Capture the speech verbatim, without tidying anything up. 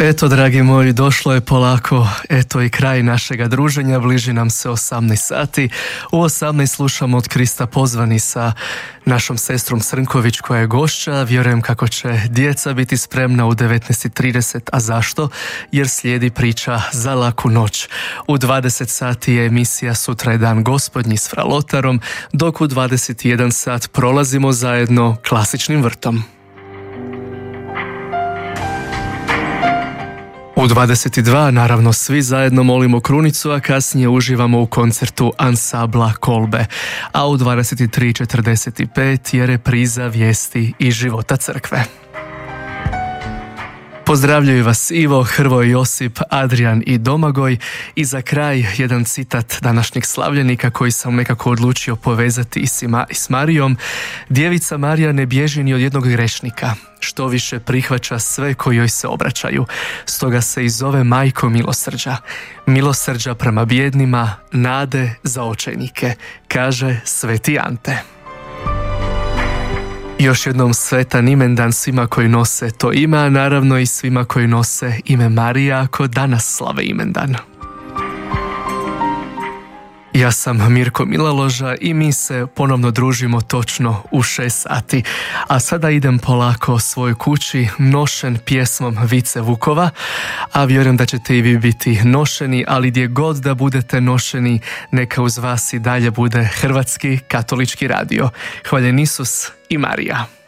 Eto, dragi moji, došlo je polako, eto i kraj našega druženja, bliži nam se osamnaest sati. U osamnaest slušamo od Krista pozvani sa našom sestrom Srnković koja je gošća. Vjerujem kako će djeca biti spremna u devetnaest i trideset, a zašto? Jer slijedi priča za laku noć. U dvadeset sati je emisija Sutra je dan gospodnji s Fralotarom, dok u dvadeset jedan sat prolazimo zajedno klasičnim vrtom. U dvadeset dva naravno svi zajedno molimo krunicu, a kasnije uživamo u koncertu ansambla Kolbe. A u dvadeset tri četrdeset pet je repriza vijesti iz života crkve. Pozdravljaju vas Ivo, Hrvoje, Josip, Adrian i Domagoj. I za kraj jedan citat današnjeg slavljenika koji sam nekako odlučio povezati i s Marijom. Djevica Marija ne bježi ni od jednog grešnika, što više prihvaća sve koji joj se obraćaju. Stoga se i zove majko milosrđa. Milosrđa prema bijednima, nade za očajnike, kaže Sveti Ante. Još jednom sretan imendan svima koji nose to ime, a naravno i svima koji nose ime Marija ako danas slave imendan. Ja sam Mirko Milaloža i mi se ponovno družimo točno u šest sati. A sada idem polako svojoj kući nošen pjesmom Vice Vukova, a vjerujem da ćete i vi biti nošeni, ali gdje god da budete nošeni, neka uz vas i dalje bude Hrvatski katolički radio. Hvaljen Isus i Marija.